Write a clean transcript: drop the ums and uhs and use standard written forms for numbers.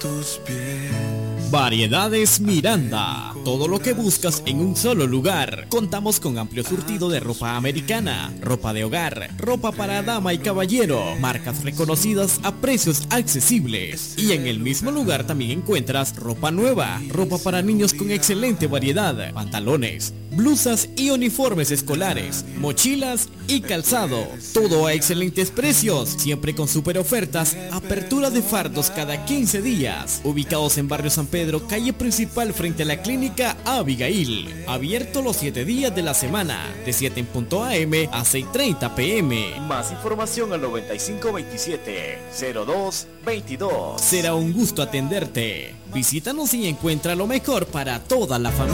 tus pies. Variedades Miranda, todo lo que buscas en un solo lugar. Contamos con amplio surtido de ropa americana, ropa de hogar, ropa para dama y caballero, marcas reconocidas a precios accesibles. Y en el mismo lugar también encuentras ropa nueva, ropa para niños con excelente variedad, pantalones, blusas y uniformes escolares, mochilas y calzado, todo a excelentes precios, siempre con super ofertas, apertura de fardos cada 15 días, ubicados en Barrio San Pedro, calle principal frente a la clínica Abigail, abierto los 7 días de la semana, de 7 en punto AM a 6:30 PM. Más información al 9527-0222. Será un gusto atenderte. Visítanos y encuentra lo mejor para toda la familia.